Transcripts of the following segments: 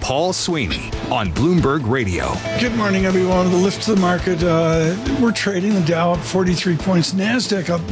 Paul Sweeney on Bloomberg Radio. Good morning, everyone. The lift to the market. We're trading the Dow up 43 points. NASDAQ up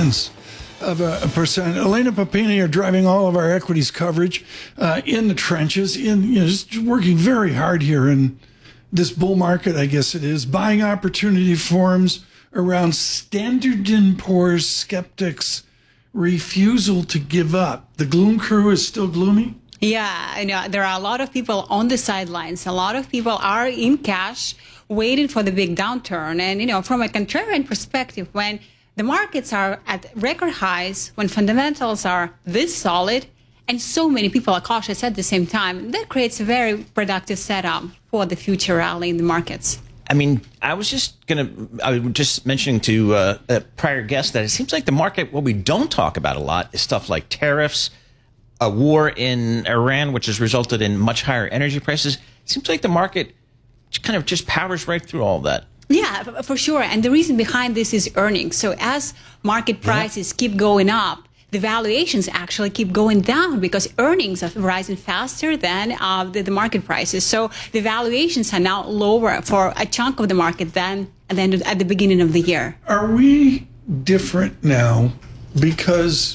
0.9%. Elena Papini are driving all of our equities coverage in the trenches, just working very hard here in this bull market, I guess it is. Buying opportunity forms around Standard & Poor's skeptics' refusal to give up. The gloom crew is still gloomy? Yeah, I know there are a lot of people on the sidelines. A lot of people are in cash waiting for the big downturn. And, from a contrarian perspective, when the markets are at record highs, when fundamentals are this solid, and so many people are cautious at the same time, that creates a very productive setup for the future rally in the markets. I mean, I was just mentioning to a prior guest that it seems like the market, what we don't talk about a lot is stuff like tariffs, a war in Iran, which has resulted in much higher energy prices. It seems like the market kind of just powers right through all of that. Yeah, for sure. And the reason behind this is earnings. So as market prices keep going up, the valuations actually keep going down because earnings are rising faster than the market prices. So the valuations are now lower for a chunk of the market than at the beginning of the year. Are we different now because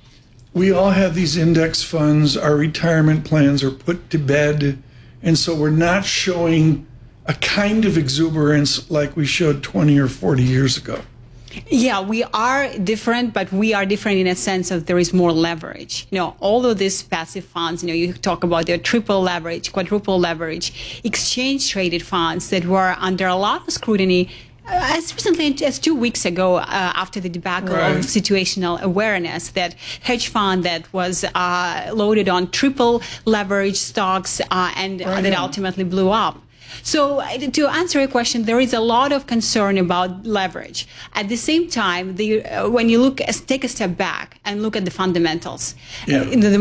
we all have these index funds, our retirement plans are put to bed, and so we're not showing a kind of exuberance like we showed 20 or 40 years ago? Yeah, we are different, but we are different in a sense of there is more leverage. All of these passive funds, you talk about their triple leverage, quadruple leverage, exchange traded funds that were under a lot of scrutiny as recently as 2 weeks ago after the debacle of situational awareness, that hedge fund that was loaded on triple leverage stocks that ultimately blew up. So to answer your question, there is a lot of concern about leverage. At the same time, when you take a step back and look at the fundamentals, the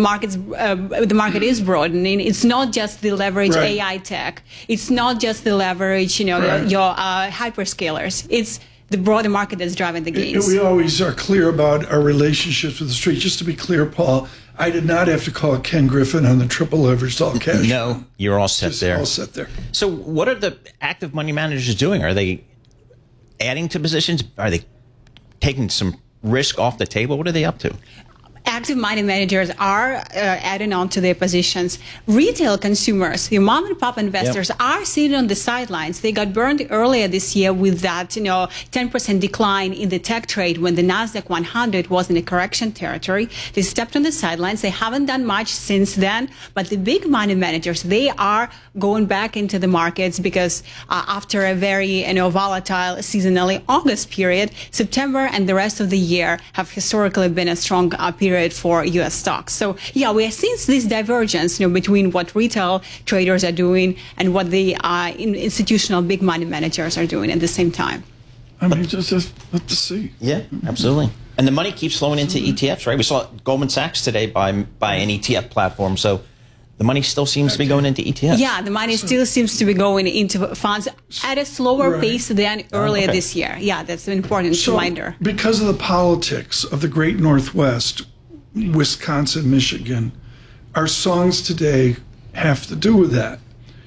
market is broadening. It's not just the leverage AI tech. It's not just the leverage, your hyperscalers. It's the broader market that's driving the gains. We always are clear about our relationships with the street. Just to be clear, Paul, I did not have to call Ken Griffin on the triple leveraged all cash. No, you're all set there. All set there. So what are the active money managers doing? Are they adding to positions? Are they taking some risk off the table? What are they up to? Active money managers are adding on to their positions. Retail consumers, the mom and pop investors, are sitting on the sidelines. They got burned earlier this year with that, 10% decline in the tech trade when the Nasdaq 100 was in a correction territory. They stepped on the sidelines. They haven't done much since then. But the big money managers, they are going back into the markets because after a very, volatile seasonally August period, September and the rest of the year have historically been a strong period for U.S. stocks. So, we are seeing this divergence, between what retail traders are doing and what the institutional big money managers are doing at the same time. I mean, just let to see. Yeah, absolutely. And the money keeps flowing into ETFs, right? We saw Goldman Sachs today buy an ETF platform. So the money still seems to be going into ETFs. Yeah, the money still seems to be going into funds at a slower pace than earlier this year. Yeah, that's an important reminder. Because of the politics of the great Northwest, Wisconsin, Michigan, our songs today have to do with that.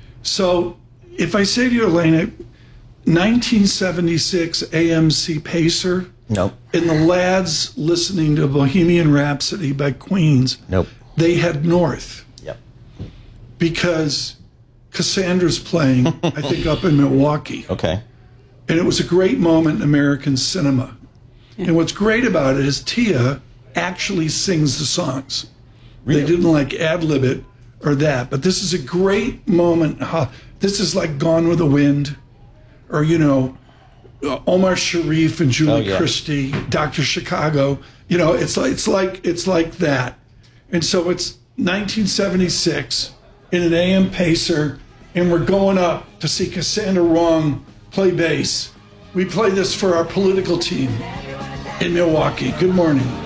So if I say to you, Elena, 1976 AMC Pacer, nope. And the lads listening to Bohemian Rhapsody by Queens, nope. They head north. Yep. Because Cassandra's playing, I think, up in Milwaukee. Okay. And it was a great moment in American cinema. Yeah. And what's great about it is Tia actually sings the songs. Really? They didn't ad-lib it or that, but this is a great moment. This is like Gone with the Wind, or Omar Sharif and Julie Christie, Dr. Chicago. It's like that. And so it's 1976 in an AM Pacer, and we're going up to see Cassandra Wrong play bass. We play this for our political team in Milwaukee. Good morning.